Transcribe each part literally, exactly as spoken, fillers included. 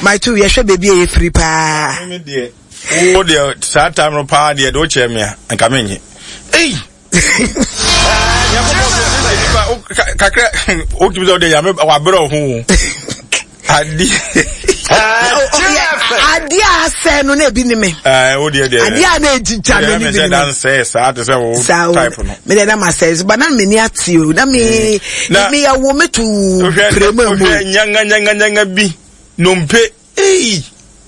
my two ye should be a free pa. Me dear. Oh dear, sad time no pa dear do che me and come in. Hey. Kakra o ki do dey ya me wa bro hu. Adi. Adi a say no na bi ni me. Eh o dear dear. Adi a na ejija me ni bi ni. Dan say sa to say wo type no. Me dey na ma say but na me ni ati o. Na me me ya wo me to prema mo. Nyanga nyanga nyanga bi. Nompe. Hey.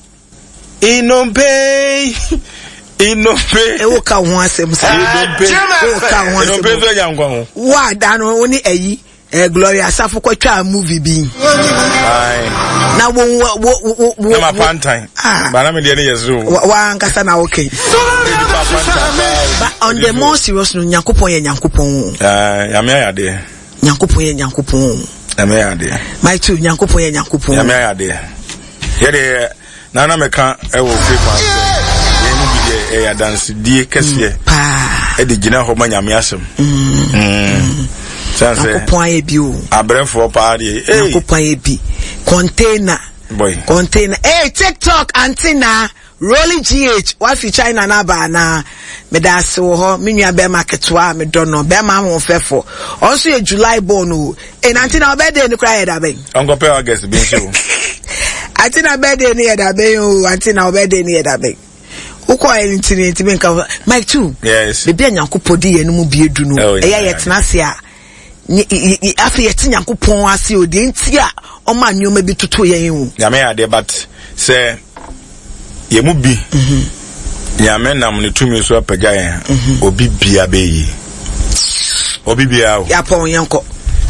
Inompe. Inompe. E wo ka ho asem sa. Inompe. E wo ka ho asem. Inompe so yankwa ho. Wa da no oni ayi. Eh, Gloria Safo kwa twa movie bi. Aye. Na wo wo wo na ma pantan. Ba na me de yeso. Wa nkasa na okay. But on the more serious no Nyankopon ye Nyankopon. Eh, ya me ya de. Nyankopon ye Nyankopon. Ya me ya de. My two Nyankopon ye Nyankopon. Ya me ya de. Ye de na na me kan e wo paper. Ye mu bi de e ya dance die kese. Pa. E de gina ho ma nyame asem. Mm. Nyankopon ye bi o. Abrefo pa de. Nyankopon ye bi. Container. Boy. Container. Hey, TikTok antenna. Rolly G H, what fi China na ba na me da se wo ho me nua be market wa me do no be ma ho fefo also ye July born o e na antina birthday ni kra ye da ben ongo pe August bin show antina birthday ni ye da ben o antina birthday ni ye da ben uko e ntini ntimi nka Mike two yes be bia Nyankopodi ye no mu bie du no e ya ye tena se a afi ye ti Nyankopon ase o de ntia o ma nyoma bi tutu ye hu ya me ade but say ye mu bi mhm ya me nam ne tumi so apagya yen obi bia be yi obi bia o ya pon yenko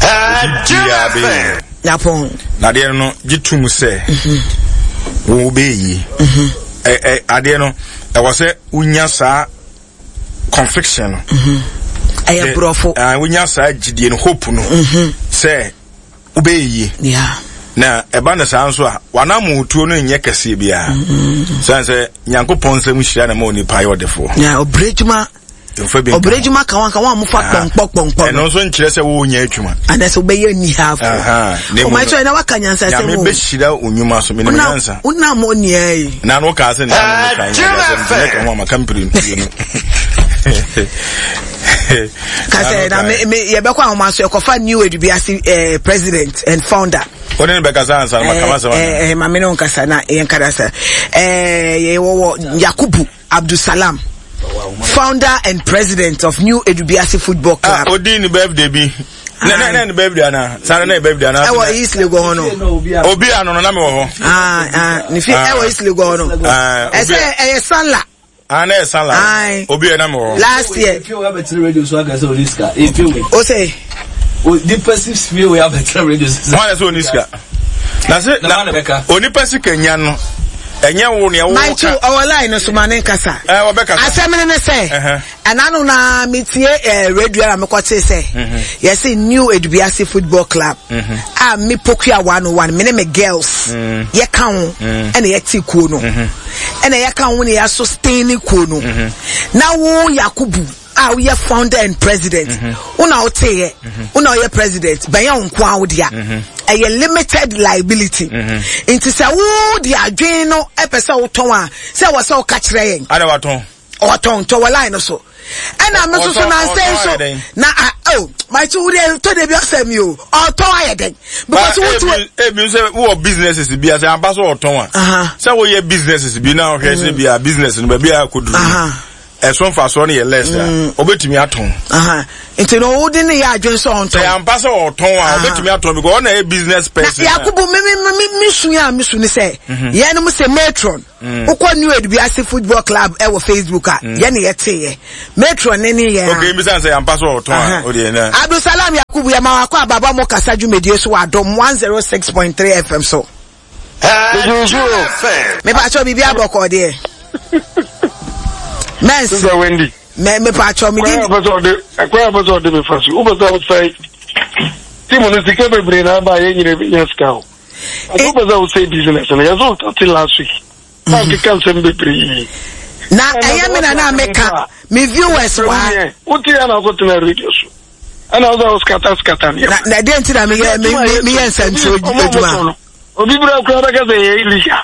bia be yi ya pon na de no gitumu se mhm wo be yi mhm eh eh ade no e wo se unya sa conviction mhm aye brofo ah unya sa gidie no hope no mhm se wo be yi yeah na eba na sanso a wana mutuo no nye kase bia sanse Nyankopon nsem hira na ma oni pa yodefo ya obrejuma obrejuma ka wan ka wan mu fa kpon kpon kpon no so nkire se wo nya atwuma ana se obeye ni half o ma cho na waka nyansa se mo ya me be hira onwuma so me ne nyansa una mo ni ai na no ka se na no ka nyansa se ka mo ma kampiri no kase na me ye be kwa ahoma so e kofa new edubiasi eh president and founder Oni be kasa ansa makama se wana eh ma me no kasa na yen kada sa eh ye wo Yakubu Abdusalam founder and president of New Edubiasi Football Club. Ah odi ni birthday bi na na na ni birthday ana sana na birthday ana e wo East Lagos no obi ano no na me wo ho ah ah ni fi e wo East Lagos no e se e sanla ana e sanla obi na me wo last year if you have a radio so aka say Oliska if you o say o the person feel we have a radio so why so Oliska na se na oni pesi kenya no enye wo ne wo my two our line so mane kasa eh wo be kasa asemene ne say enanu na metie radio na mekote say yes New Edubiasi Football Club ah me pokua one oh one me ne me girls ye kan ho ene ye ti kuo no ene ye kan ho ne ya sustain kuo no na wo Yakubu ah we are founder and president una ote una ye president banya nko awdia a limited liability into say wo di adwen no e pese wo ton a say wo say wo ka kire yen ada waton o ton to line no so ena me so so na say so na oh my two dey to dey be asem you o ton ayeden because wo e bi say wo businesses bi as am pass wo ton a say wo ye businesses bi na o hwe say bi a business no ba bi a koduru Eswon fa so ne ye less obetumi aton aha enti no wo di ne ya adwen so on ton am pass o ton a obetumi aton because na a business person Yakubu me me me su ya me su ni say ye no mo say matron ukọ New Edubiasi Football Club e wo Facebook a ye ne ye te ye matron ne ne ye okay mi say am pass o ton a o de na Abdusalam Yakubu ya ma wakọ ababa mo kasa dwumedie so adom one oh six point three F M so me ba cho bibi aboko de Mess. This is Wendy. Me me pa cho me di. Kwa bazo de, kwa bazo de me fasu. U bazo say. Ti mo ne sike bebre na ba ye nyire nya ska o. U bazo say business na yazo till last week. Na ke kan sem bebre. Na eya me na na meka. Me viewers wa. Uti ana go tena radio so. Ana go skata skata ni. Na na de nti na me me me yen sancho ejuma. obi bra kura ba ka say ilika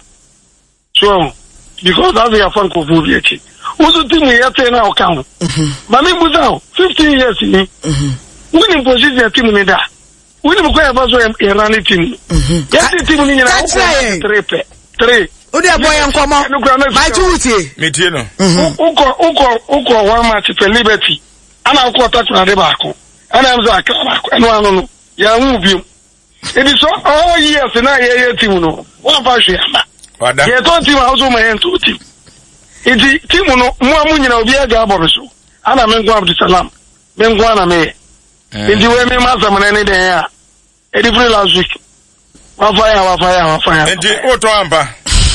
so because that's your fun ko fu yeti uzu timu yete na okan mami buza fifteen years ni winning position team ni da winning ko ya bazo e run team yeti team ni na three three odi boy enkomo my duty me tie no uko uko uko one match for Liberty ana uko touch na de ba ko ana am za ka ba ko eno anu no ya hu bi it is all years na ye ye team no one fa hwe ama wada ye ton team also my end to team iti team no mu amu nyina obi aga abobe so ana me ngwa Abdul Salam me ngwa na me iti we me ma zamana ne den ya e di free last week wa fire wa fire wa fire enti o to ampa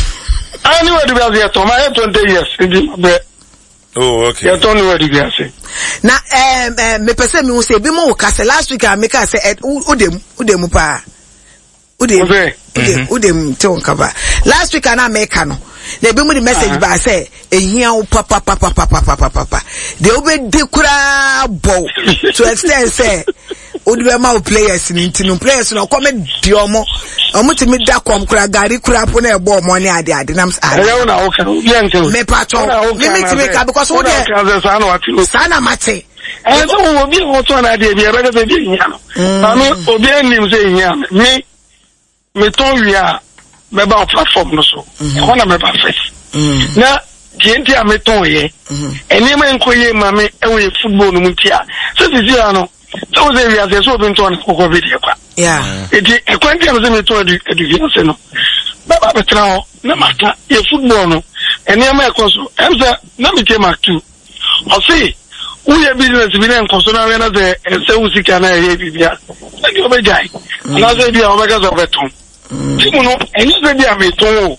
ani we di be as to my twenty years iti be oh okay ye to ni we di be as na eh me pese me wo say bi mo ka say last week I make say udem udem pa udem udem udem te on kaba last week ana make no na bi mo di message ba say ehia wo papa papa papa papa papa de obe de kura bow to extend say odi be ma players ni ntinu players no come di omo omo ti mi da kom kura gari kura po na ebo omo ni ade ade nam sa ya na o kan bi anke me pacho me me ti me ka because wo de sana mate eh so wo bi wo to na de bi e be be nya no ba me obi anim say nya me me to wi a me ba platform no so e ho na me ba face na genti a me to ye eni ma nkoye ma me e we football no mutia so ti ya no so we we as so bin to na ko video kwa yeah eti e kwanti am se me to education no ba ba betra ho na mata e football no eni ma e koso em se na me tema two o see we business bi na nkoso na we na se se usika na e bibia e di obejai na se bia obega so beton timu no eni se bia me to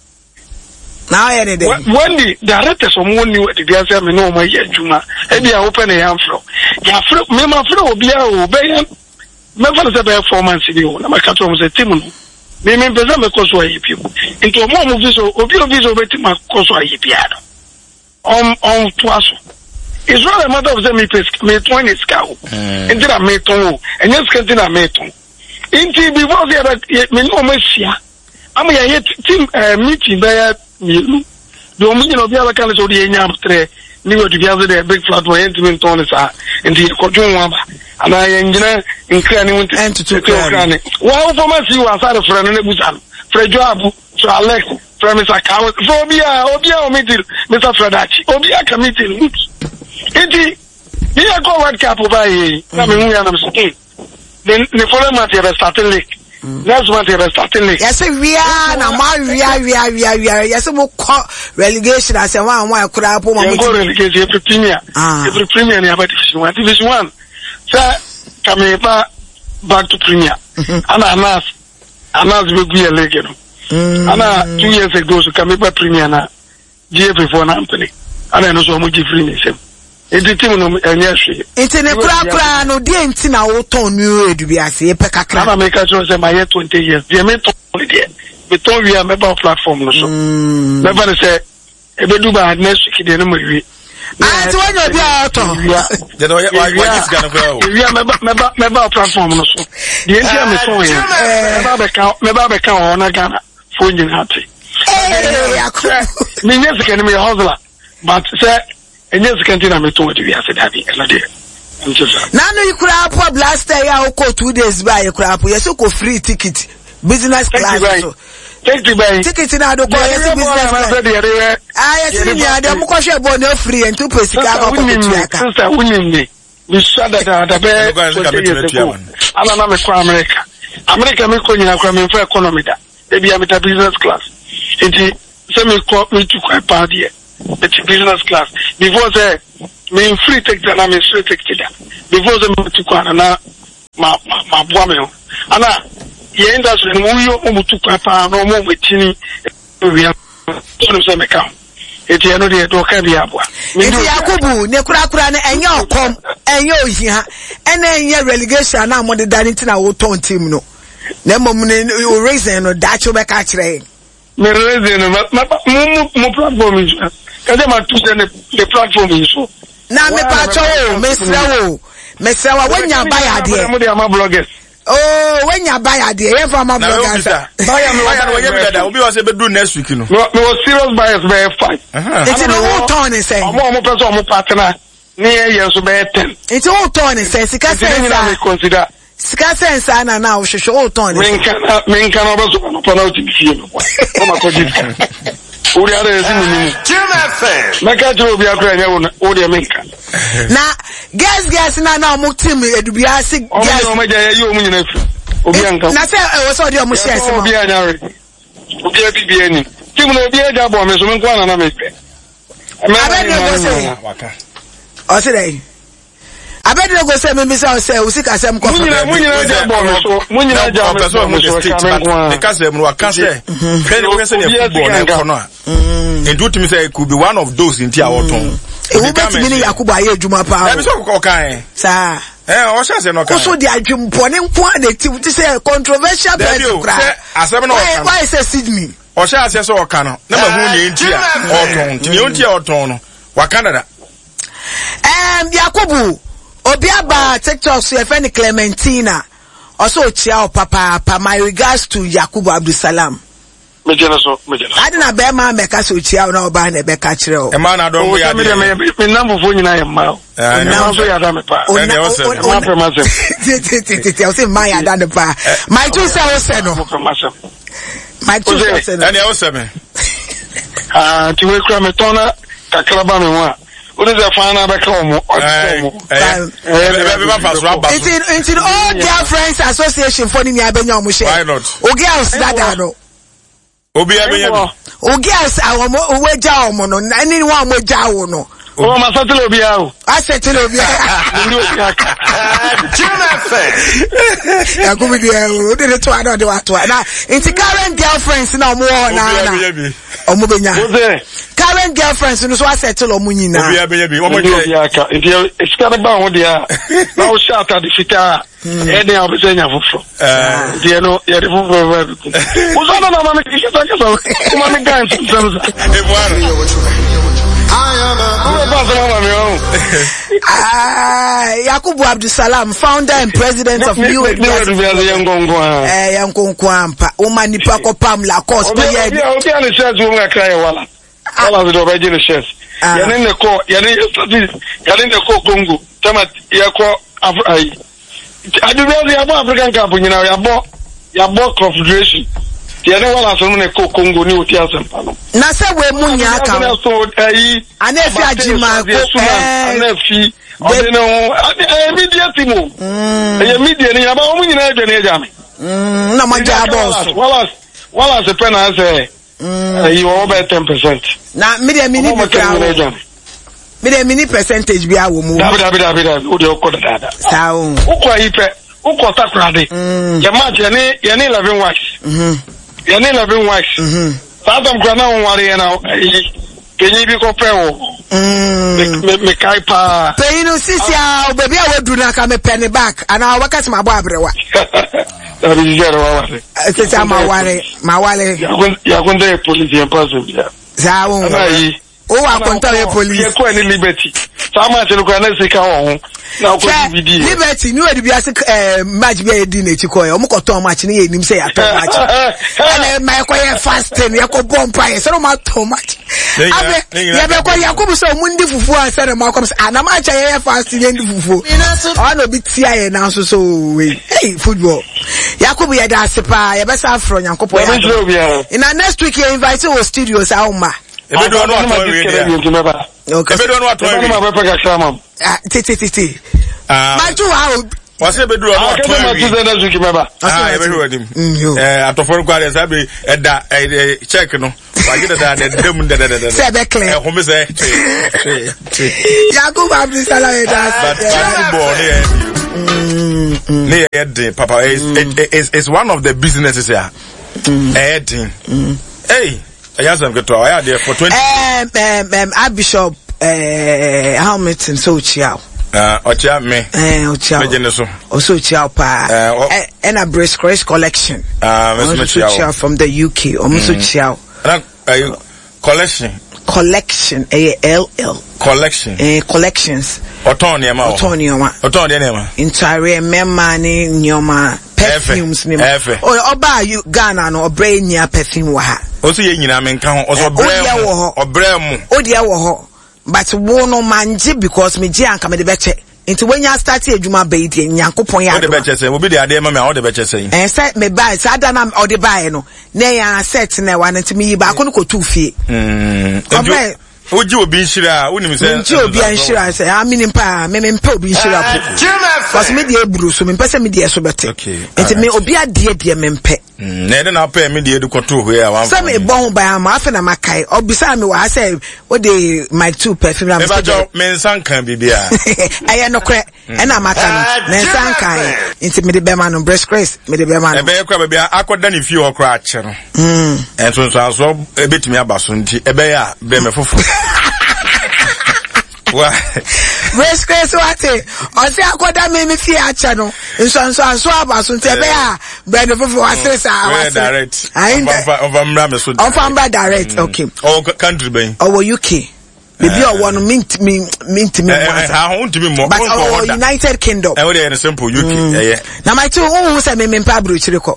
now I need when the director someone knew the answer me no my juma e bia open e am fro ya fro me ma fro obi a o be me fa se be performance bi o na ma ka to mo se timu no me me pesa me koso ayi pi into mo mo viso obi obi so be timu koso ayi pi ada on on twaso it's not a matter of them me me twenty scout into that me to and just continue na me to into before the me no me sia am ya team meeting there you do me no be ala kan so de nya tre ni we do be as the big flat for intimate ton sa ndi ko jonwa ba ana ye ngina nkra ni wonte entutu kra ni wa wo ma si wa sare fra no na busa frejo abu so Alex from Mister Kawo so obia obia o meeting Mister Fradachi obia ka meeting enti ni ya go world cup ba yi na me hu ya na me so the the following match ya starting league that's what they are starting league yes we are na ma we are we are we are we are yes mo call relegation as one one kura po mo go relegation every premier every premier ni about division one division one so come back back to premier ana anas anas be go league no ana two years ago so come back premier na G F four na ampele ana no so mo gi free me sem edi team no enye hwe enti ne kura kura no de enti na wo ton nu edubi ase e pe kakra ana make sure say my twenty years de me ton de me ton wi am be platform no so me ba say e be duba next week de no mo wi ah ti wonyo bi a to de do wa wa is gonna go wi am me ba me ba platform no so de enti am ton ye me ba be ka me ba be ka o na Ghana fo nyin hati eh akra me yes can me hustler but say enye sekanti na meto wadi wi ase dabi elade na no ikura po blaster ya o ko two days by ikura po yeso ko free ticket business class so take the buy ticket na do ko yeso business class ah yes ni ade mo ko hwe bo na free ento pesika ba ko tuaka sister unni mi sada da da be ala na me ko America America me ko nyina ko me for economy da e bia me ta business class enti se me ko me tu ko pa dia it's business class before say me free take that na me free take that before say me to kwa na ma ma bua me ana ye industry no yo mo tu kwa pa no mo metini we so say me ka eti eno de do ka bia bua eti Yakubu ne kura kura na enye okom enye ohia ena enye relegation na mo de dani na wo ton team no na mom ne reason no da cho be ka kire me reason no mo mo platform is kaje ma tu the platform is so na me pa cho o me srewo me srewa wanya ba ya de mo de ama bloggers Oh, when you buy a dear from my brother. Buy a buy will be was able to do next week. No, no serious buyers by five. It's in all turn and say, I'm more person of partner near years of ten. It's all turn and says, I consider. Scarce and now should show all turn. Men can also pronounce it. Oh, my God. Uri are zimuni. Maka jo bi akra nya wona odi menka. Na guys guys na na mo team edubiase guys. O ma ja ye o mu nyina fi. Obi anka. Na say e so odi o mo share se mo. Obi anya re. Obi abi bi ani. Team na obi aja bo me so me kwa na na me pe. Abedi go say. O say dai. Abedi go say me me say o say o sika say mo ko. Munyina munyina ja bo me so. Munyina ja me so mo so ka me kwa. The case mo wa ka say. Friend we say na football na ko no. Mm. And do me say it could be one of those in Tia Autumn. It will be meaning Yakuba Juma Power. Let me talk okay. Sir. Eh, or shall say no. Also, the Ajum Ponem Point to say controversial. Why is it Sydney? Or shall I say so? Cano. Number one in Tia Autumn. Tia Autumn. What Canada? Um, Yakubu Obiaba TikTok so if any Clementina. Also, Chiao Papa, my regards to Yakubu Abdul Salam. Mejena so mejena. I didn't be ma meka so chia na oba na be ka kire o. E ma na don we ya. Me me number phone nyina ya ma. Eh, na so ya da me pa. E dey o se. Ma pe ma se. Ti ti ti ti o se ma ya da ne pa. My two say o se no. My two say o se no. E dey o se me. Ah, ti we kra me tona kakra ba me ho a. O dey fa na be ka o mo. Eh. Eh, be ba pass raba. It's in it's in all their friends association for ni abenya o mo share. Why not? O girls dada no. Obi abenya bi. O girls awon mo we ja omo no ani wa mo ja wo no. O ma settle obi a o. A settle obi a. Ndi obi aka. Ya go be there o de to ado de wato. Na inti current girlfriends na omo na na. Omo benya. Current girlfriends no so settle omo nyina. Obi abenya bi. Omo de aka. Ndi iskara ba ho de a. Na o shout at the fita. Ede a obesenya fofo. Eh, de no ye de fofo ba. Uzo na na ma me kisa kisa. Kuma me gan samsa. E boa. Ah, Yakubu Abdul Salam, founder and president of New Education. Eh, Yankonkwa, Oma nipa ko pam la cause pe ye. Obi obi an shares wo nga cry wala. Wala do ba jine shares. Ya ne ne ko, ya ne study, ya ne ko Congo. Tama ya ko ai. Adu be ya bo African Cup nyina ya bo ya bo confederation. Ya ne wala so ne ko Congo ni oti asempa no. Na se we munya aka. Na so ai anefi ajima ko eh anefi ode no eh media timo. Eh media ni aba o munyina adwa na eja me. Mm na ma ja boss. Wala wala se pena se eh you over ten percent. Na media mini bi kra. Media mini percentage bi awo mu. Dabi dabi dabi dabi o de o ko dada. Sa o. Ukwa ipe ukwa takrade. Ya match ya ni ya ni eleven watch. Mhm. Ya ni eleven watch. Mhm. Sadam grana on wari na kenyi bi ko pe wo. Mm. Me me kai pa. Pe inu sisi a baby a wadu na ka me penny back ana wakati ma bo abrewa. Dabi jere wa wari. Sisi a ma wari, ma wari. Ya kun ya kun de police en pass ya. Za wo. O wa konta we police. Ye ko ni liberty. Sama che ko na sika wo. Na ko video. Liberty ni we bi ase eh match bi e di na chi ko e. O mo ko ton match ni ye nim say ya ton match. Ana my ko ye fasting ye ko bomb pa ye. So ma ton match. Abe ye be ko Yakubu so mundi fufu an say ma ko say ana match ye fasting ye ndi fufu. O no bi tia ye na so so we. Hey football. Yakubu ye da sepa ye be sa afro Nyankopon ya. In next week you invite you to studios Auma. Ebe do no ato we dia. Okay. Ebe do no ato we. Ma be pega kama. Ah, ti ti ti ti. Ah. Ma tu ha. Wase ebe do no ato we. Ma tu ze na zuki meba. Ah, ebe do dim. Eh, atofo kwa dey sabe eda check no. Wa gida da da dem da da da. Say be clear. Eh, home say. Yakubu Abdul Salam da. But football there. Mm. Ne ye papa is is one of the businesses here. Eh. Hey. Yes, I'm going to I there for twenty. Um, um, um, Archbishop, uh, Hamilton, so chiao. Uh, Ochia me. Eh, Ochia. Mejeneso. Also chiao pa. Uh, and a brace Christ collection. Uh, also chiao from the U K. Also chiao. Uh, collection. Collection. A L L. Collection. Eh, collections. Otonia ma. Otonia ma. Otonia ma. Entire memani nyoma. perfumes ni o oba you Ghana no obre nya perfume wa ha o so ye nyina me nka ho o so obre obre mu o de wo ho but wo no manje because me je anka me de beche nti when you start adwuma ba idi nyankopon ya o de beche say obi de ade ma me o de beche say eh say me buy say ada na o de buy no na ya set na wa nti me yi ba ko no ko tu fie mm obi oji obi nhira wonim say oji obi nhira say a mini pa me me mpa obi nhira po because me de eburu so me pese me de so bete nti me obi ade de me mpe na ede na pa me de edu koto ho ya wan say me bon ba ma afa na makai obisa me wa say wo de my two perfume na me ba jo me nsan kan bibia aye no kre e na maka no me nsan kan nti me de be ma no breast grace me de be ma no e be kwa bibia akoda ne fie ho kra a che no mm enso so aso ebetimi abaso nti e be ya be me fofo wa breast grace wate o se akoda me me fie a che no nso nso aso abaso nti e be ya be no fofo wase sa wase direct over mra me so over mra direct okay o country ben o U K Maybe I want to mint me mint me. I want to be more. But our United Kingdom. I would have a simple U K. Now my two who say me me pabro chiriko.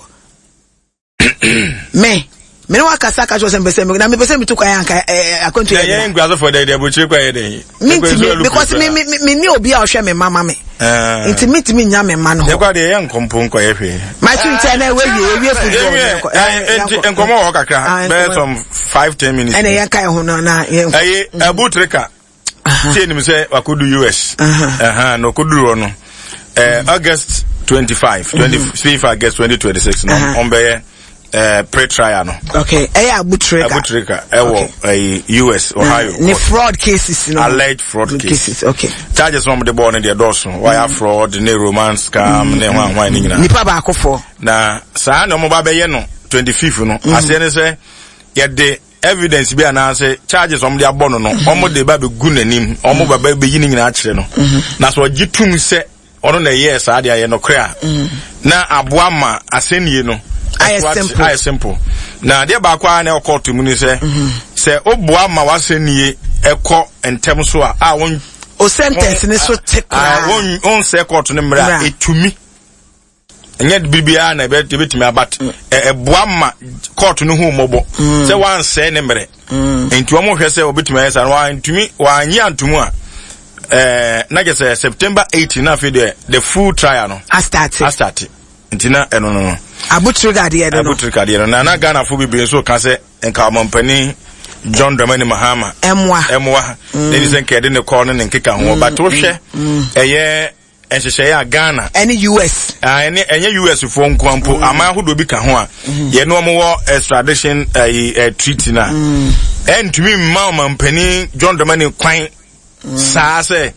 Me. Me no akasaka jo sembe sembe na me pese me to kwa yanka akonto ya. Yeah, ngwazo for the dey buchiri kwa dey. Mint because me me me ni obi a ohwe me mama me. Eh. Inti mint me nya me ma no. Ye kwa dey yan kompon kwa yefe. My two ntia na we we we football. Eh, enkomo ho kakra. Be some five to ten minutes. Ene yanka ho no na. Eh, abutrika. Tie ni me say wakodu U S. Aha, no koduro no. Eh, August twenty-five, twenty-five August twenty twenty-six no on be uh pre-trial no. Okay, eh abutrika. Abutrika e wo eh U S Ohio. Ni fraud cases no. Alleged fraud cases. Okay. Charges from the born in the doorso. Wire fraud, ne romance scam, ne wan wan ni nyina. Nipa ba akofo. Na sa na mo ba be ye no twenty-fifth no. Ase ne say ye de evidence bi anase charges om de abono no. Omo de ba be gu nanim. Omo ba ba be yi ni nyina a kire no. Na so gitum se ono na yes ade aye no kra. Na aboa ma asenie no. I simple. I simple. Na de ba kwa na court mu ni se se oboa ma wasenie ekọ entem so a a won o sentence ni so tekra a won on se court no mra etumi enye bibia na be betimi abat e boa ma court no hu mobo se wan se ne mre enti o mo hwe se obetimi ayesa no wan ntumi wan yi antumu a eh na ge se September eighteenth na fe the full trial no a start a start enti na eno no no abutrika de no abutrika de no na na Ghana fo bibire so ka se enka mompani John Dramani Mahama emwa emwa ne ni se nkede ne call ne nkeka ho but wo hwe eye enhyehyɛ ya Ghana any U S ah ene enye U S fo nkwampo ama hodo bi ka ho a ye no mo wo extradition eh treaty na entumi mma mompani John Dramani kwan saa se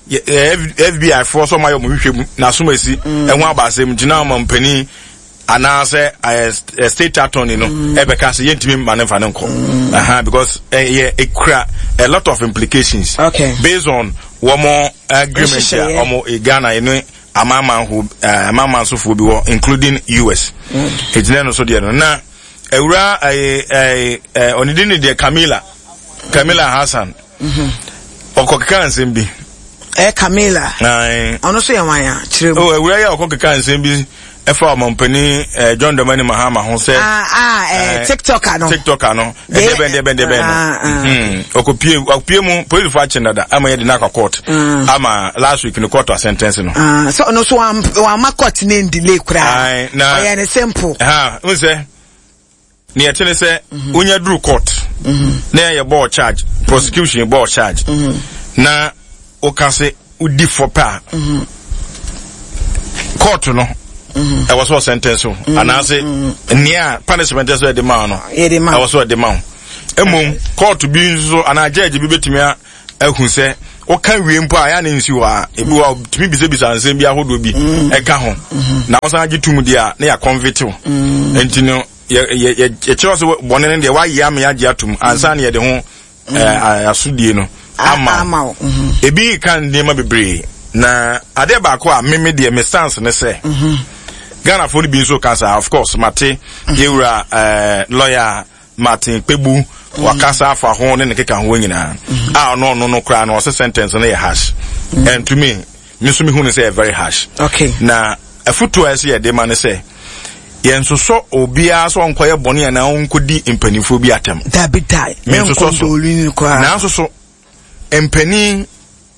F B I for so mayo mo hwehwem na so masi ehun abasem gina mompani anase a state attorney no ebeka se yentimi manefa ne nko aha because eh ekura a lot of implications okay based on one agreement here omo Ghana eno amama who amama so fo bi wo including U S ejina no so de no na ewura eh eh onidini de Camilla Camilla Hassan mhm okokeka nsem bi eh Camilla ai ono so yamanya kirebo oh ewura ya okokeka nsem bi efa mompani John Dramani Mahama ho se ah ah eh TikTok ano TikTok ano e de ben de ben de ben mhm okopie okopie mu police for chenada ama ye de na court ama last week no court sentence no ah so no so am am court ne delay kura na oya ne simple ha we say ni etene se onya dru court na ye ball charge prosecution ball charge na o kan se udi for pa court no I was so sentence and I say near punishment as the man I was so the man emum court to be so and I judge bi betimi a ehun se o kan wie mpo aya na nsi wa ebi wa tumi bi se bi san sem bi ahodo bi e ka ho na o san gitum dia na ya convict enti no ye ye ye cho so bone ne de wa ya me age atum ansa na ye de ho asudie no ama ebi kan de ma bebre na ade ba ko a meme de me stance ne se Ghana for the being so cancer, of course, Mate, Yura, uh, lawyer Martin Pebu, Wakasa for Horn and the Kikan Wingina. Ah, no, no, no, crown was a sentence and a hash. And to me, Miss Mihun is a very harsh. Okay. Now, afutu ase ye de ma ne se yen so so obia so onkoye bone na onkodi empanifo bi atem da bi dai men so so na so so empani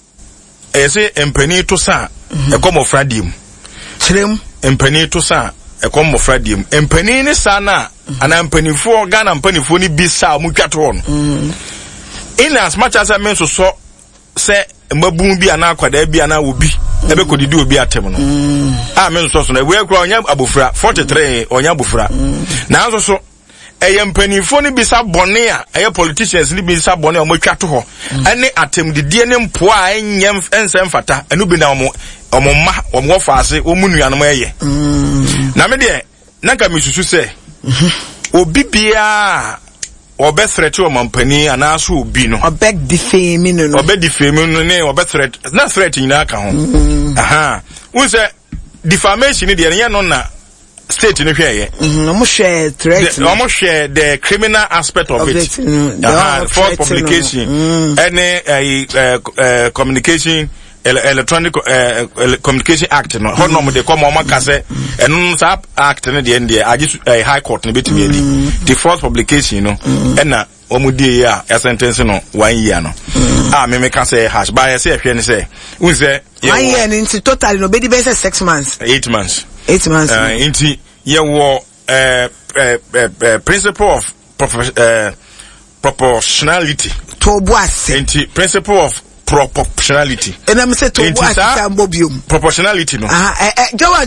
ese empani to sa e komo fradim trem empani to sa e komo fradim empani ni sa na ana empanifo Ghana empanifo ni bi sa mu twato ho no in as much as I men so so say mabun bi ana akwada bi ana obi ebe kodidi obi atem no ah men so so na we kura onya abofra forty-three onya abofra na so so eye mpanifo ni bisa bone a eye politicians ni bisa bone o matwato ho ene atem didie ne mpo a enyem ensem fata enu bi na omo omo ma omo faase omu nuanom eye na me de na ka misusu se obi bia obe threat o mampani anaso obi no obe defame no obe defame no ne obe threat na threat nyina ka ho aha we say defamation de ye no na state no hweye no mo share threat no mo share the criminal aspect of, of it, it uh, for publication mm. any uh, uh, communication electronic uh, communication act no ho no mo de come o maka se enu sa act no de end there high court no betimi edi the first publication no na omudi ya ya sentence no one year no ah me me ka say hash ba ya say hwe ni say un say one year into total no be di be six months eight months eight months uh inti ye wo uh, uh, uh principle of uh, proportionality to boase inti principle of proportionality and I'm say to boase ambobium proportionality no ah eh eh jowa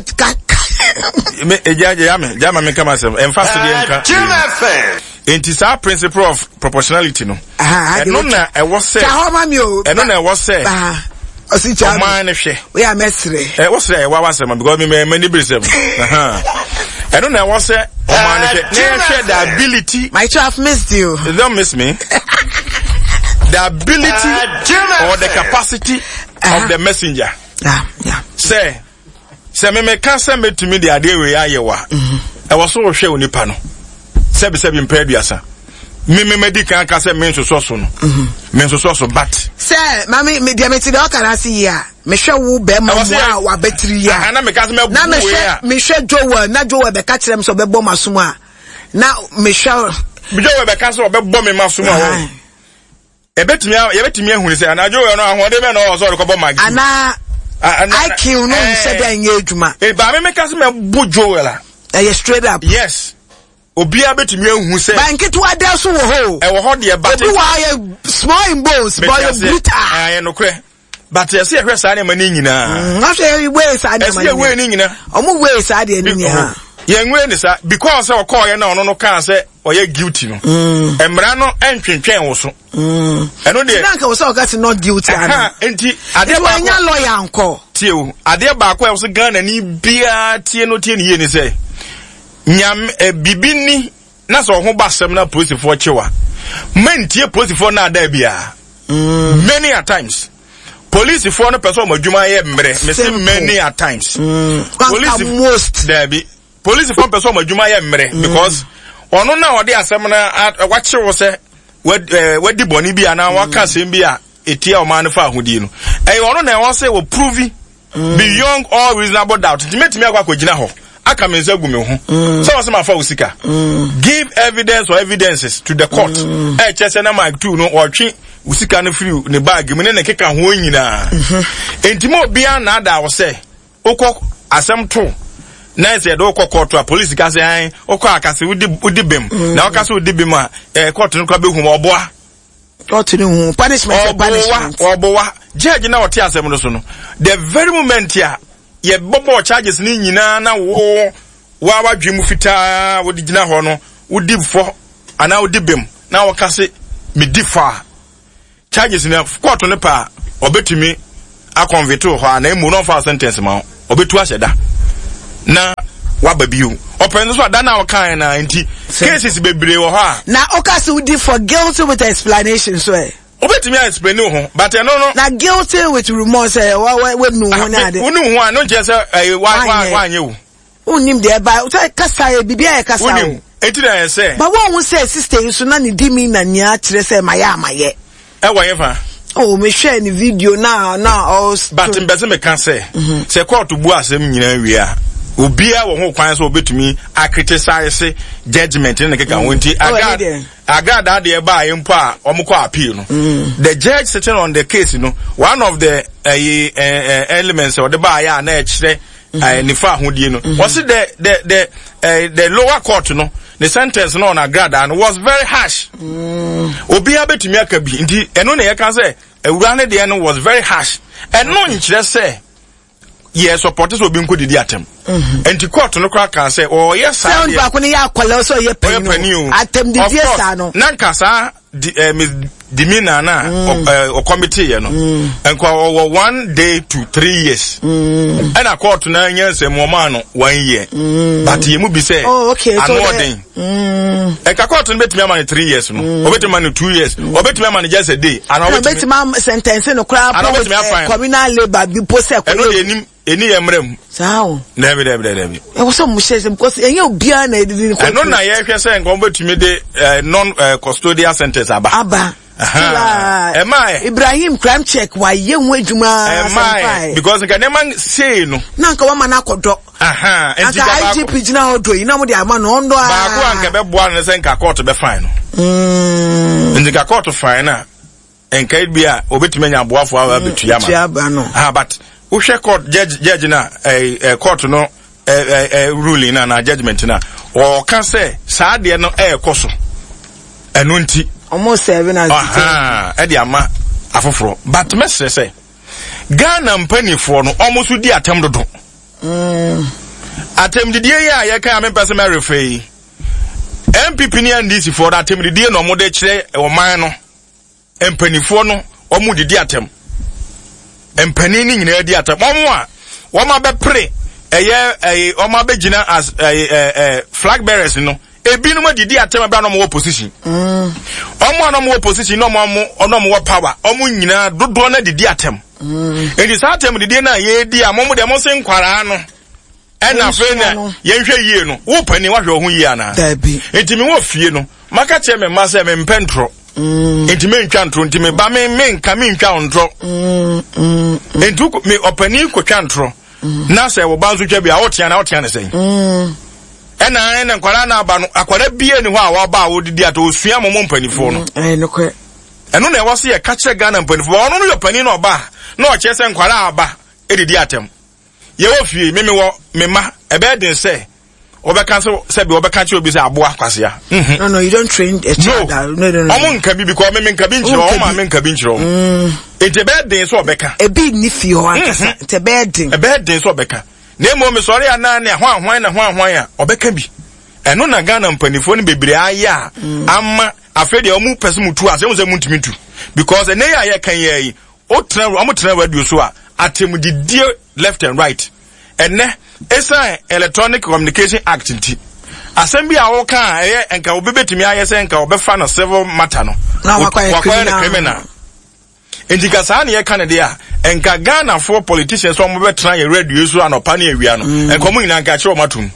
me ejaje ya me jama me kama sem emphasize enka inti sa principle of proportionality no ah no na e wo say e no na e wo say ah osi cha man hwe we are mesre e wo say e wa wa sem because me me many brisem aha e no na e wo say o man hwe na hwe the ability my child missed you don't miss me the ability or the capacity uh-huh. of the messenger yeah yeah say say me me can say me to me the ade we ayewa e wo so hwe onipa no sebi sebi mpedua me me medical can say me so so no me so so but say mami me dia me ti do kan see ya me hwe wo be ma wa wa betri ya na me ka say me na me hwe me hwe jowa na jowa be ka kirem so be bom asom a na me hwe bi jowa be ka so be bom me masom a wo e betimi e betimi ehunu say na jowa no ahode be no so ko bom magi ana I kill no say be anya adwuma e ba me me ka say me bo jowa la e straight up yes obia betimi ehunu say banketo ade so wo ho e wo ho de ba obi wa ye small in bones boy brutal ah no kre but yes e hwe sa na mani nyina na hwe we sa na mani e we ni nyina omo we sa de ni ha ye nwe ni sa because o call ye na ono no kan say o ye guilty no emra no entwentwen wo so eno de na nka wo say o got not guilty ana enti ade ba ko nya lawyer anko tie o ade ba ko e wo so Ghana ni bia tie no tie ni ye ni say nyam bibini na so ho basem na police for chewa mentie police for na da bia many a times police for no person madwuma ye mre me say many a times police most there be police for person madwuma ye mre because ono na ode asem na wa chewo se wadi boni bia na waka sem bia etia o man fa ahudi no eh ono na won say wo prove beyond all reasonable doubt dimetimi akwa kogina ho aka menza gu me ho so was ma fa usika give evidence or evidences to the court eh chese na mic two no otwe usika no free ne bag me ne keka ho nyina entimo bia na ada wo say okọ asem to na say do okọ court a police ka say an okọ akase udi udi bem na okase udi bem a eh court no kwa be hu oboa court no hu punishment punishment oboa judge na wote asem no so no the very moment ya ye bobo charges ni nyina na wo wa wa dwemu fita wo di gina ho no wo di fo ana wo di bem na wo kase me di fa charges na court no pa obetumi a convict ho ana emu no fa sentence ma obetu aseda na wa babiu open so ada na wo kan na nti cases bebre wo ha na okase wo di for guilty with explanation so eh obetimi a explain ho but no no na guilty with remorse eh we nu ho na de unu ho no je say wa wa anye wo unim de ba kasa e bibia e kasa wo enti na say ba wo hu say sister yi so na ne dimi na nya kire say maye amaye e wo ye fa oh me share ni video na na all but mbese me kan say say court bu asem nyina wi a obia wo ho kwan so obetumi a criticize judgment in the keka wonti agad agad that dey ba yempo a omko appeal no the judge sitting on the case no one of the uh, uh, elements of the ba ya na e kire nifa hodie no was the the the uh, the lower court no the sentence no on agad and was very harsh obia betumi aka bi nti eno na ye kan say ewura ne de no was very harsh eno nkire say yes support so bi nkodi di atem enti court no kra kan say oh yes sir sound back when ya kwala so ye pani atem di die sa no na nkasa miss Dimina na o committee ye no enko o one day to three years and a court na nyense mo ma no one year but ye mu bi say oh okay so then e ka court no betimi am three years no o betimi am two years o betimi am just a day and o betimi am sentence no kra communal labor bi pose e no dey nim eni emrem sao na be be be e wo so mu shese because enye obia na edidi ko no na ye hwe say enko betimi de non custodial sentence aba aba am I Ibrahim crime check why ye hu adwuma am I because nka man say no na nka wa man akodo aha enti ka I G P gina odo yi na mo de ama no ndo a ba ko anka be boa no say nka court be fine no mm enti ka court fine na enka bia obetime nya boafo awa betua ma ah but wo hwe court judge judge na eh court no eh ruling na na judgment na o kan say saa de no e koso eno nti almost seven as aha e di ama afoforo but message say Ghana mpanifo no almost di atem dodo mm atem didie ya ye kan me person me refer M P P ni and D C for that atem didie no mo de kire o man no mpanifo no omo didi atem mpani ni nyina di atem omo a wo ma be pre eye eye o ma be gina as eh flag bearers no ebi no didi atem bra no mo opposition mm omo no mo opposition no mo no mo power omo nyina dodo na didi atem mm edi sa atem didi na ye di a mo mo de mo se nkwara no ena fe na ye hwe yie no wo pani wa hwe ho yie ana dabi enti me wo fie no maka che me ma se me mpentro mm enti me ntwa ntro enti me ba me me nka me ntwa ntro mm mm enti me opani ko twa ntro na se wo banzo twa bia wo tia na wo tia na se mm ena ena nkwara na aba no akwara bie ni ho a wa ba wo didi ato osua mo mo mpanifo no eh no kwe eno na e wose ye ka kire Ghana mpanifo ono no yo pani na oba na o che se nkwara aba edidi atem ye wo fie me me wo me ma e be den se obeka so se be obeka che obi se aboa kwase ya no no you don't train a child no no no omo nka bi because me me nka bi nchiro o ma me nka bi nchiro mm ete be den so obeka e bi ni fie ho akasa te be den e be den so obeka na emo me sori ana na hwan hwan na hwan hwan ya obeka bi eno na Ghana mpanifo ni bebre aya ama afede omu pese mutu ase mo se muntimi tu because ene ya ye kan ye o tra omo tra radio so a atem didie left and right ene esa Electronic Communication Act nti assembly a wo kan eye enka obebetimi aye se enka obefa no civil matter no wakwa criminal indika sa na ye kan de a enka Ghana for politicians so mo betra ye radio so anopa na ewia no enka mo nyina nka kire o matum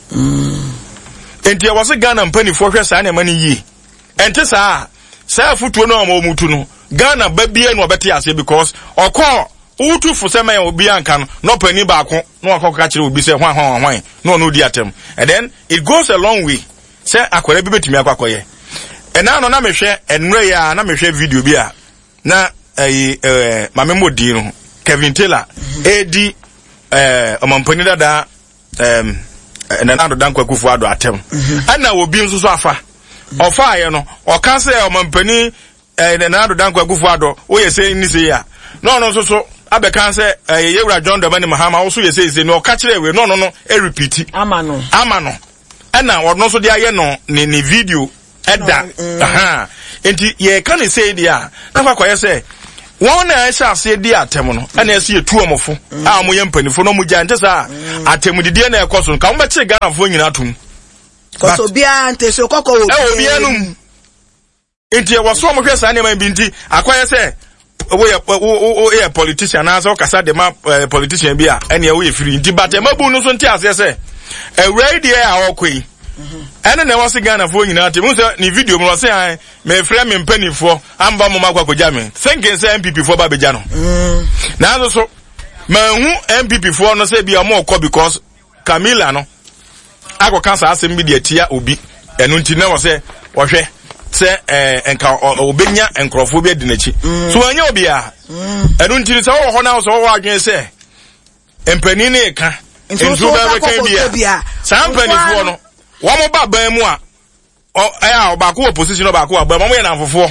enti e wose Ghana mpanifo hwe sa na mani yi enti sa sa futuo no mo mutu no Ghana ba bia no obete ase because okọ utu fusema ya obi anka no no pani ba ko no akoka kire obi se hwan hwan hwan no no di atem and then it goes a long way say akwara bi betimi akwakoye ena no na mehwe enre ya na mehwe video bi a na eh eh mame modi no Kevin Taylor edi eh omampani dada em na na do dankwa kufu ado atem ana obi nso so afa ofa ye no o kan say omampani eh na na do dankwa kufu ado o ye say ni say ya no no so so abeka say eh yewura John Dramani Mahama wo so ye say say no ka kire we no no no e repeat amano amano ana wono so de aye no ni ni video eda aha enti ye kan say dia na kwa kwa ye say won na sha ase di atem no ana ese etu omofo a mo ye mpanifo no mu gya ntesa atem didie na ekoso ka mo be che Ghana fo nyina tum koso bia nteso kokko wo e obi anum enti e wo so mo hwe sa na man bi nti akwaye se we o e politician na so kasa de ma politician bi a ene we free nti but e mabu no so nti ase se e ready e a okoi ene na wose Ghana fo nyina ate mo se ni video mo se an me frɛ me mpanifo amba mo makwa koja me thinking say M P P fo ba beja no mm na so so ma hu M P P fo no se bia mo okɔ because Camila no ako kansa asem bi de atia obi enu nti na wo se wo hwe se eh enka obenya enkrofo bi adi nachi so anya obi a enu nti se wo ho na so wo adwen se empani ne ka ntu ba be kan bia sa empani fo no wo mo ba ban mu a o eh obako opposition obako aba mo ye na fofo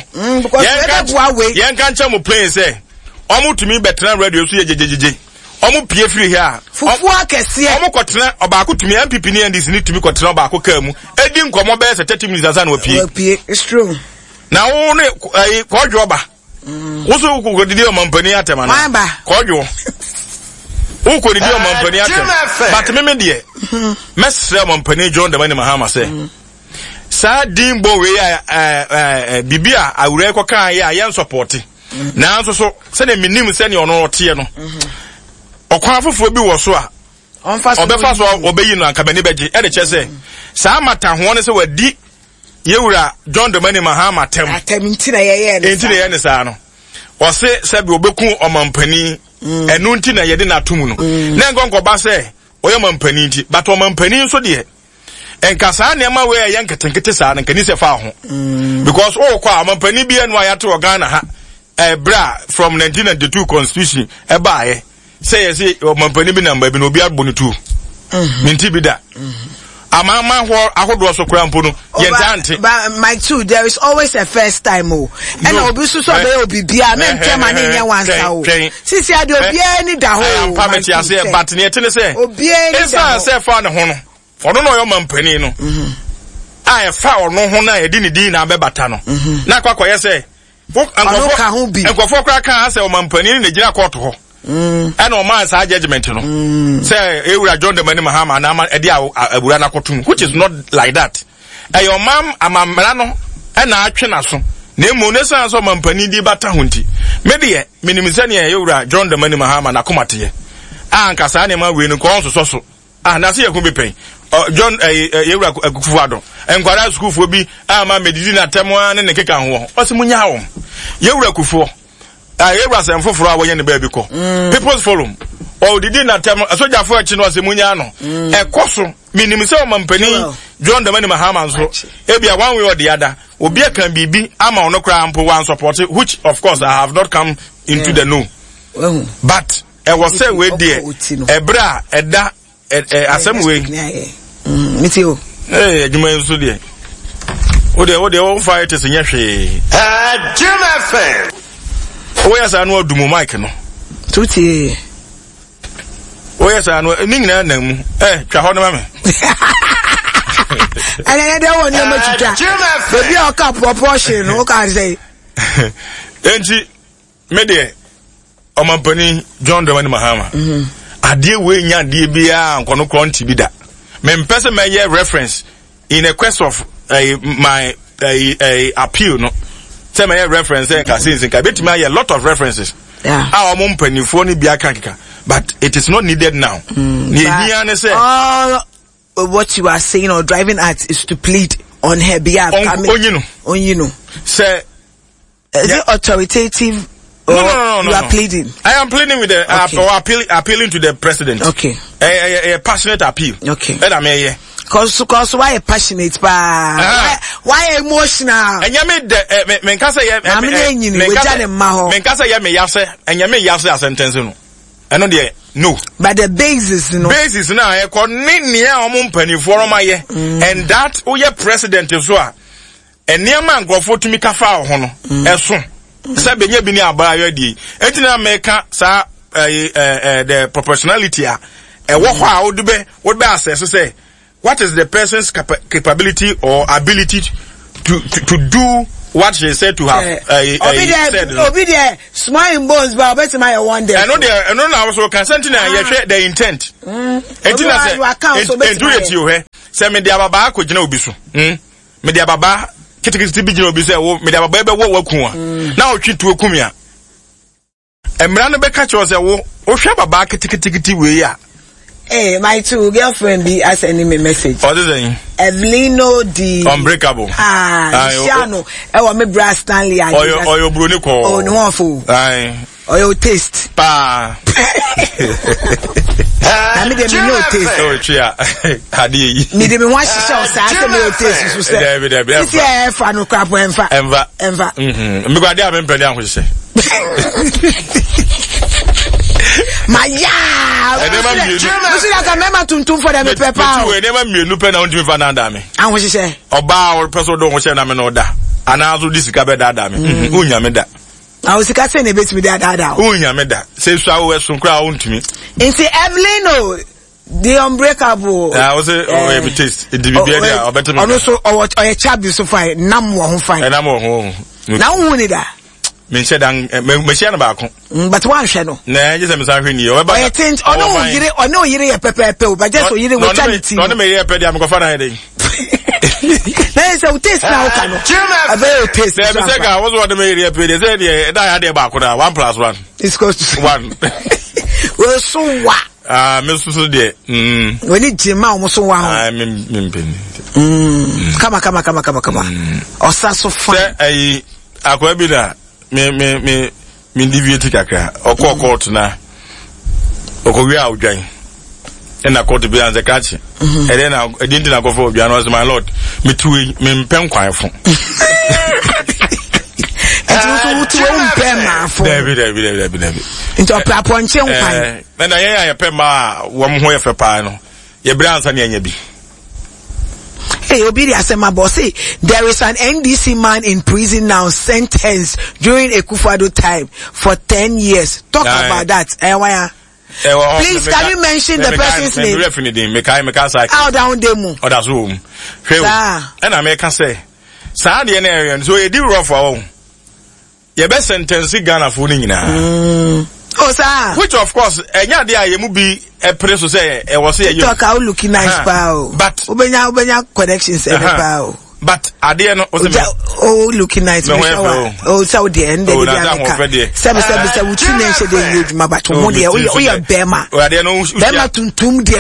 yen kan cha mo play se omo tumi betra radio so ye jejejeje omo pie free here fufu akese omo kotena obako tumi M P P ni ndis ni tumi kotena obako ka mu edi nkomo be se thirty minutes asa na opie opie it's true na wo ne kodwo oba wo so ko didi o mampani atema na kodwo wo ko didi o mampani atema but me me de mesre mampani John Dramani Mahama se sa dimbo we ya bibia awure ko kan ya yen support na nso so se ne minim se ne ono ote no okwa afofo bi wo so a obefa so obeyi no anka bani beje e de che se sa mata ho ne se wadi yewura John Dramani Mahama tem atem ntina ye ye ne ntina ye ne sa no o se se bi obeku omampani enu ntina ye de na tum no na ngonko ba se oyo mampani nti but omampani nso de enka sa ne ma we ye nketenkete sa nka ni se fa ho because o kwa omampani bi enu ayate o Ghana ha eh bra from nineteen ninety-two constitution e ba ye say yes omampani bi number bi no bi abonu tu minti bi da ama ma ho ahodo so kra mpo no ye ntante but my two there is always a first time o and obi so so be obi bia na ntema na nya wansa o sisi ade obi ani da ho pa me ti ase but ne tene say obi ani da say fa ne ho no ono no yo mampani no a e fa ono ho na ye di ne di na abebata no na kwakoye say enkofo kra kan ase o mampani ne gina court ho and o man sa judgment no say ewura John Dramani Mahama na ma edi abura na kotum which is not like that eh your mam amamra no e na atwe na so na emu ne san so mampani di bata hunti me de minimisa ne ewura John Dramani Mahama na komate anka sa ne ma we no ko so so ah na se yakun be pen John ewura akufuado enkwara school fo bi ama medidi na temo ne ne keka ho o se munya wo yewura kufuo ah ewura sem foforo a woye ne ba bi ko people's forum o didi na temo asoja fo achi no se munya no e koso minim se o mampani John Dramani Mahama nso e bia one way or the other obi akan bibi ama ono kra ampo one support which of course I have not come into yeah. the know but e was say we there e bra e da asem we mitio eh adwuma nso de o de o de o fight se nyehwe eh Jim F M o ya sa no adumo mic no tuti o ya sa no ni nyina na mu eh twa ho no ma me ana de won no matuta bebi o ka proportion o ka say enji me de o mampani John Dramani Mahama mhm ade we nya ade bia nkono kronti bi da me mpese me ye reference in a quest of uh, my uh, uh, appeal no say me ye reference e ka since ka betimi a lot of references yeah ah o mpanifo ni bia kan kika but it is not needed now ni hia ne say all what you are saying or driving at is to plead on her behalf on, on you know on you know say is yeah. it authoritative or no, no, no, no, you are no. pleading? I am pleading with the okay. uh, or appeal, appealing to the president. Okay. A, a, a passionate appeal. Okay. And I mean, yeah. Cause, cause why passionate, pa? Uh-huh. Why, why emotional? And you made the men can say, I mean, men can say, me yase, and you may yase a sentence. I know the no. But the basis, no. Basis now, I call near a mumpany for my year, and that, oh, your president is well. And near man go for to make a foul, honor, as soon. Sabe nye bini abaya di etina meka sa the proportionality a e wo ho a odube wo be assess say what is the person's capa capability or ability to, to to do what she said to have uh, uh, obi said there obi there small in bones but bet my one day I know there I know now so consent na ye hwe the intent etina say do it you he say me dia baba akogina obi so hm me dia baba kitikiti bi gina obi say wo me dia baba ebe wo waku a na otwitu okumi a emra no be ka che say wo wo hwe baba kitikiti we ya eh my two girlfriend be as send me message what is it Evelino the unbreakable ah Shano e wa me bra Stanley oyo oyo bro ni ko oh no fo ai or your taste pa na me de me no taste so tria ade me de me wan shisha o sa say me taste so say de de de si e fa no crap enfa enfa enfa mhm me gwa de a me mpede an hwehye Maya, you see that a member tuntum for them pepper. We never me no pen on to Vananda me. And what she say? Oba or person don't want na me no da. And also this kabe da da me. Unya me da. I was ka say na bet me da da da. Unya me da. Say so we so kra on to me. In say Evelyn the unbreakable. I was say oh e taste. E be be there o better me. Ono so o e chab so fine. Nam wo ho fine. Na mo ho. Na wo ni da. Me said dan me share na ba ko. But one hwe no. Na je say me san hwe ni o ba. I think ono yire ono yire ye pepepe o, but just so yire wo charity. No no me ye pe dia me go fa na heading. Na say o taste na o ka no. Abe o taste. Say me say ga was what me ye pe dia say dia da ya dia ba ko da one plus one. It's close to one. We so wa. Ah me so so dia. Mm. We ni jema o so wa ho. Ah me me pen. Mm. Kama kama kama kama kama. Osa so fine. Say ai akwa bi da me me me me deviate kakra okọ court na okọwi a odwan e na court bi anze kachi e dey na e dey na go for odwan was my lord me tuwe me mpem kwan fo e tu so tuwe mpem ma fo David David David David into plapo nche nkwan na na ye ya pem ma wo mo ho ye fe pa no ye bra ansa ne anya bi. Hey, Obidi Asema Bossy, there is an N D C man in prison now sentenced during a Akufo-Addo time for ten years. Talk nah, about that. Eh, why? Please, can you mention the person's name? How down demo? Oh, that's whom. And I make a say, Sandy and Arian, so you do rough for home. Your best sentence, Ghana fooling now. Oh, sir. Which, of course, and yeah, there you will be a place to say, I was here. Talk out looking nice, pal. But, Ubenya, Ubenya connections, pal. But, I didn't know. Oh, looking nice. Oh, so the end. Oh, that's Seven, seven, seven, two nations, they use my battle. We are Bema. Bema to Tum, dear.